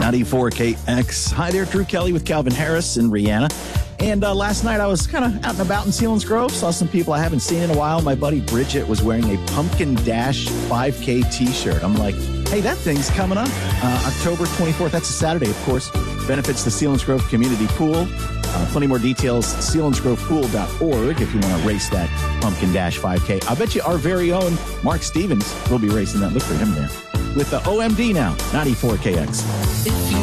94KX. Hi there, Drew Kelly with Calvin Harris and Rihanna. And last night I was kind of out and about in Selinsgrove. Saw some people I haven't seen in a while. My buddy Bridget was wearing a Pumpkin Dash 5K t-shirt. I'm like, hey, that thing's coming up. October 24th. That's a Saturday, of course. Benefits the Selinsgrove Community Pool. Plenty more details, selinsgrovepool.org if you want to race that Pumpkin Dash 5K. I bet you our very own Mark Stevens will be racing that. Look for him there. With the OMD now, 94KX. If you